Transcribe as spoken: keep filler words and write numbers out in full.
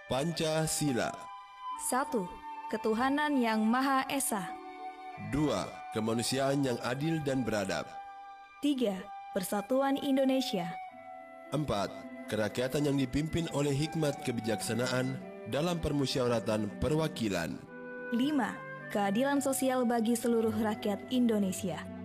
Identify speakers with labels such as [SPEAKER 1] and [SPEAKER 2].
[SPEAKER 1] Pancasila.
[SPEAKER 2] Satu. Ketuhanan yang Maha Esa.
[SPEAKER 1] Dua. Kemanusiaan yang adil dan beradab.
[SPEAKER 2] Tiga. Persatuan Indonesia.
[SPEAKER 1] Empat. Kerakyatan yang dipimpin oleh hikmat kebijaksanaan dalam permusyawaratan perwakilan.
[SPEAKER 2] Lima. Keadilan sosial bagi seluruh rakyat Indonesia.